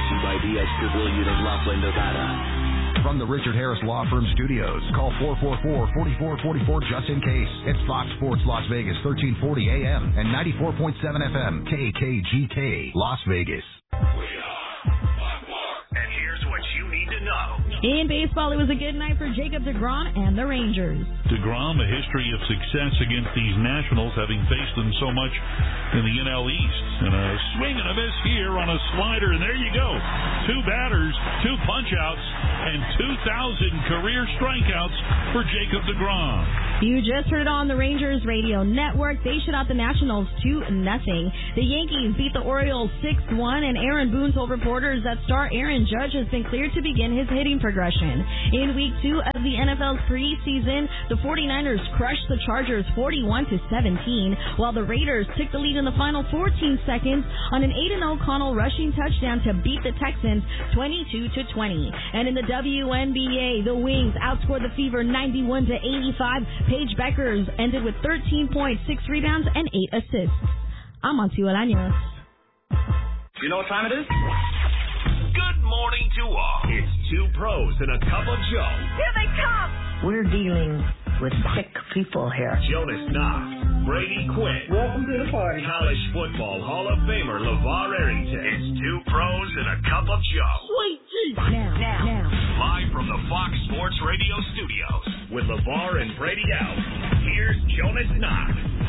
you by DX Pavilion in Laughlin, Nevada. From the Richard Harris Law Firm Studios, call 444-4444 just in case. It's Fox Sports Las Vegas, 1340 AM and 94.7 FM, KKGK, Las Vegas. And here's what you need to know. In baseball, it was a good night for Jacob deGrom and the Rangers. deGrom, a history of success against these Nationals, having faced them so much in the NL East. And a swing and a miss here on a slider, and there you go. 2 batters, 2 punch-outs, and 2,000 career strikeouts for Jacob deGrom. You just heard it on the Rangers radio network. They shut out the Nationals 2-0. The Yankees beat the Orioles 6-1, and Aaron Boone told reporters that star Aaron Judge has been cleared to begin his hitting progression. In Week 2 of the NFL's preseason, the 49ers crushed the Chargers 41-17, while the Raiders took the lead in the final 14 seconds on an Aiden O'Connell rushing touchdown to beat the Texans 22-20. And in the WNBA, the Wings outscored the Fever 91-85. Paige Beckers ended with 13 points, 6 rebounds, and 8 assists. I'm Monty Olaños. You know what time it is? Good morning to all. It's 2 pros and a cup of Joe. Here they come! We're dealing with sick people here. Jonas Knox, Brady Quinn. Welcome to the party. College football Hall of Famer LeVar Arrington. It's 2 pros and a cup of Joe. Sweet Jesus. Now. Live from the Fox Sports Radio studios with LeVar and Brady out. Here's Jonas Knox.